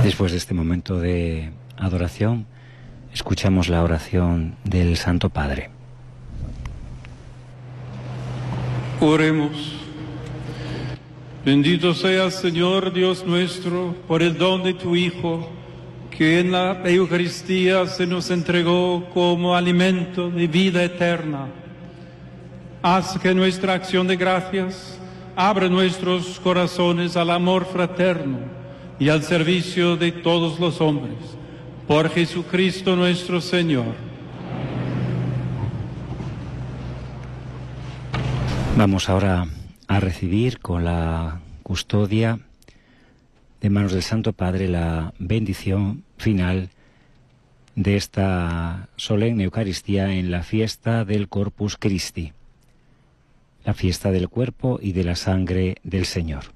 Después de este momento de adoración, escuchamos la oración del Santo Padre. Oremos. Bendito seas, Señor Dios nuestro, por el don de tu Hijo, que en la Eucaristía se nos entregó como alimento de vida eterna. Haz que nuestra acción de gracias abra nuestros corazones al amor fraterno y al servicio de todos los hombres. Por Jesucristo nuestro Señor. Vamos ahora a recibir con la custodia de manos del Santo Padre la bendición final de esta solemne Eucaristía en la fiesta del Corpus Christi, la fiesta del cuerpo y de la sangre del Señor.